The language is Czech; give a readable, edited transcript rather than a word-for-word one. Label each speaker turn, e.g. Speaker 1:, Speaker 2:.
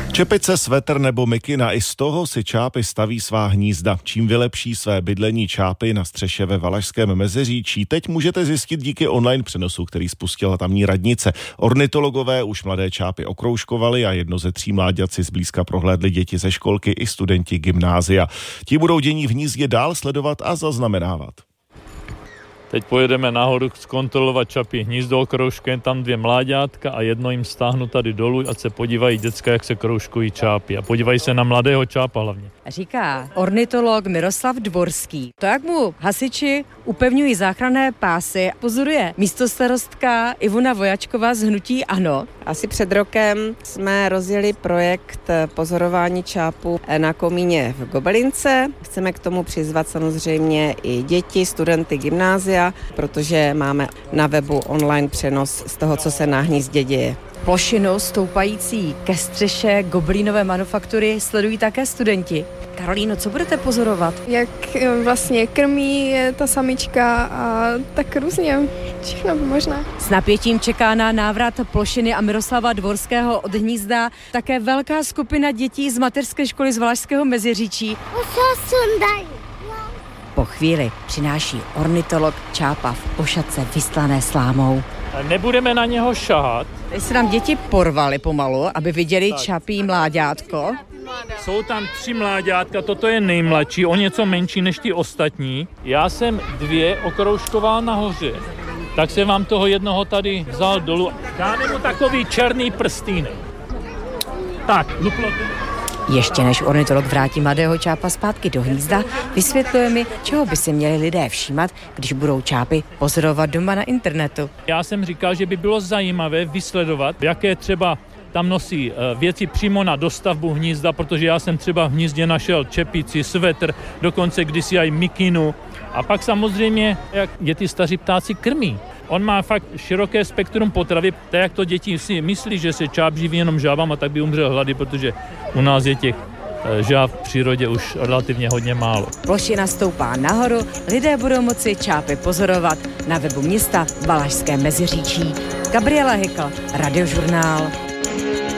Speaker 1: Čepice, svetr nebo mikina, i z toho si čápy staví svá hnízda. Čím vylepší své bydlení čápy na střeše ve Valašském Meziříčí, teď můžete zjistit díky online přenosu, který spustila tamní radnice. Ornitologové už mladé čápy okroužkovali a 1 ze 3 mláďat si zblízka prohlédli děti ze školky i studenti gymnázia. Ti budou dění v hnízdě dál sledovat a zaznamenávat.
Speaker 2: Teď pojedeme nahoru zkontrolovat čapí hnízdo okroužkem, tam 2 mláďátka a 1 jim stáhnu tady dolů, ať se podívají děcka, jak se kroužkují čápy a podívají se na mladého čápa hlavně.
Speaker 3: Říká ornitolog Miroslav Dvorský. To, jak mu hasiči upevňují záchranné pásy, pozoruje místostarostka Ivona Vojačková z hnutí ANO.
Speaker 4: Asi před rokem jsme rozjeli projekt pozorování čápů na komíně v Gobelince. Chceme k tomu přizvat samozřejmě i děti, studenty gymnázia, protože máme na webu online přenos z toho, co se na hnízdě děje.
Speaker 3: Plošinu stoupající ke střeše Gobelínové manufaktury sledují také studenti. Karolíno, co budete pozorovat?
Speaker 5: Jak vlastně krmí ta samička a tak různě, všechno možná.
Speaker 3: S napětím čeká na návrat plošiny a Miroslava Dvorského od hnízda také velká skupina dětí z mateřské školy z Valašského Meziříčí. Po chvíli přináší ornitolog čápa v pošatce vystlané slámou.
Speaker 2: Nebudeme na něho šahat.
Speaker 3: Teď se nám děti porvaly pomalu, aby viděli čapí mláďátko.
Speaker 2: Jsou tam 3 mláďátka, toto je nejmladší, o něco menší než ty ostatní. Já jsem 2 okroužkoval nahoře, tak jsem vám toho jednoho tady vzal dolů. Dáme mu takový černý prstýnek. Tak, luplo.
Speaker 3: Ještě než ornitolog vrátí mladého čápa zpátky do hnízda, vysvětluje mi, čeho by si měli lidé všímat, když budou čápy pozorovat doma na internetu.
Speaker 2: Já jsem říkal, že by bylo zajímavé vysledovat, jaké třeba tam nosí věci přímo na dostavbu hnízda, protože já jsem třeba v hnízdě našel čepici, svetr, dokonce kdysi aj mikinu. A pak samozřejmě, jak je ty staří ptáci krmí. On má fakt široké spektrum potravy, tak jak to děti si myslí, že se čáp živí jenom žábama, tak by umřel hlady, protože u nás je těch žáb v přírodě už relativně hodně málo.
Speaker 3: Plošina stoupá nahoru, lidé budou moci čápy pozorovat na webu města Valašské Meziříčí. Gabriela Hykl, Radiožurnál.